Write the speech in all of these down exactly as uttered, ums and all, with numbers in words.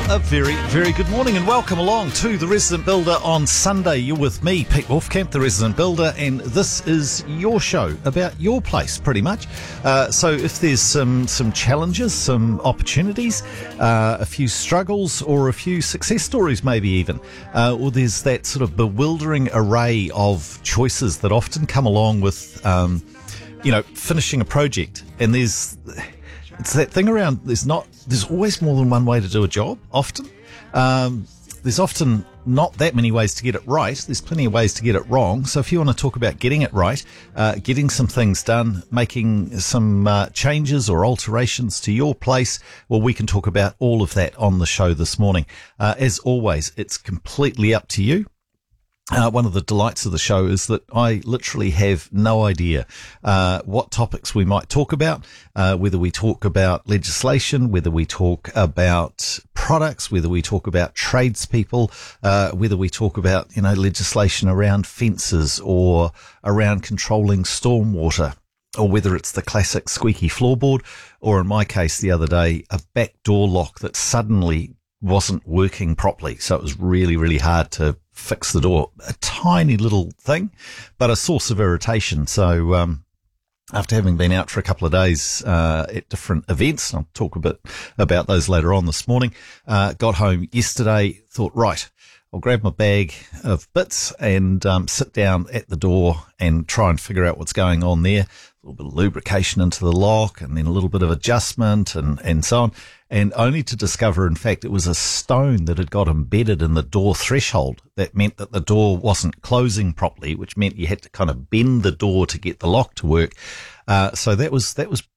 A very, very good morning and welcome along to The Resident Builder on Sunday. You're with me, Pete Wolfcamp, The Resident Builder, and this is your show about your place, pretty much. Uh, so if there's some, some challenges, some opportunities, uh, a few struggles or a few success stories maybe even, uh, or there's that sort of bewildering array of choices that often come along with, um, you know, finishing a project, and there's... It's that thing around, there's not, there's always more than one way to do a job, often. Um, there's often not that many ways to get it right. There's plenty of ways to get it wrong. So if you want to talk about getting it right, uh, getting some things done, making some uh, changes or alterations to your place, well, we can talk about all of that on the show this morning. Uh, as always, it's completely up to you. Uh, one of the delights of the show is that I literally have no idea uh, what topics we might talk about, uh, whether we talk about legislation, whether we talk about products, whether we talk about tradespeople, uh, whether we talk about, you know, legislation around fences or around controlling stormwater, or whether it's the classic squeaky floorboard, or in my case the other day, a back door lock that suddenly wasn't working properly. So it was really, really hard to fix the door. A tiny little thing, but a source of irritation. So, um, after having been out for a couple of days, uh, at different events, I'll talk a bit about those later on this morning, uh, got home yesterday, thought, right, I'll grab my bag of bits and, um, sit down at the door and try and figure out what's going on there. A little bit of lubrication into the lock and then a little bit of adjustment and, and so on. And only to discover, in fact, it was a stone that had got embedded in the door threshold. That meant that the door wasn't closing properly, which meant you had to kind of bend the door to get the lock to work. Uh, so that was, that was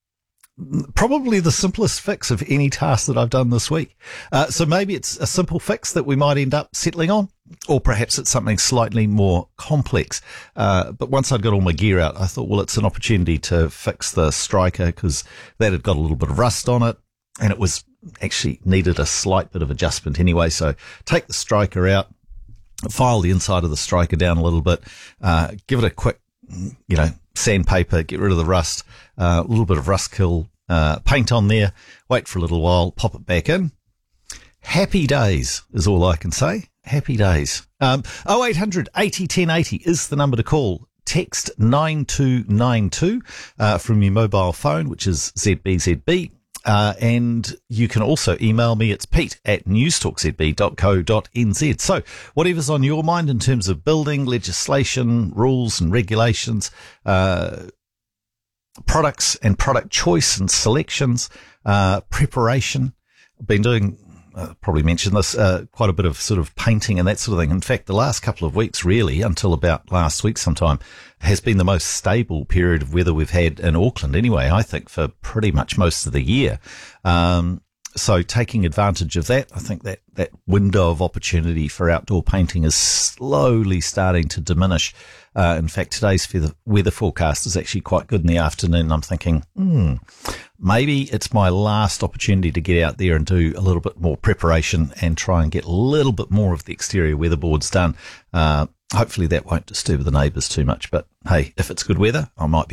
probably the simplest fix of any task that I've done this week. Uh, so maybe it's a simple fix that we might end up settling on, or perhaps it's something slightly more complex. Uh, but once I'd got all my gear out, I thought, well, it's an opportunity to fix the striker because that had got a little bit of rust on it. And it was actually needed a slight bit of adjustment anyway. So take the striker out, file the inside of the striker down a little bit, uh, give it a quick, you know, sandpaper, get rid of the rust, uh, a little bit of rust kill, uh, paint on there, wait for a little while, pop it back in. Happy days is all I can say. Happy days. Um, oh eight hundred eighty ten eighty is the number to call. Text nine two nine two, uh, from your mobile phone, which is Z B Z B. Uh, and you can also email me. It's pete at newstalkzb dot co dot n z. So whatever's on your mind in terms of building, legislation, rules and regulations, uh, products and product choice and selections, uh, preparation. I've been doing, uh, probably mentioned this, uh, quite a bit of sort of painting and that sort of thing. In fact, the last couple of weeks really, until about last week sometime, has been the most stable period of weather we've had in Auckland anyway, I think, for pretty much most of the year. Um, so taking advantage of that, I think that, that window of opportunity for outdoor painting is slowly starting to diminish. Uh, in fact, today's weather, weather forecast is actually quite good in the afternoon. I'm thinking, hmm, maybe it's my last opportunity to get out there and do a little bit more preparation and try and get a little bit more of the exterior weatherboards done. Uh, hopefully that won't disturb the neighbours too much, but hey, if it's good weather, I might be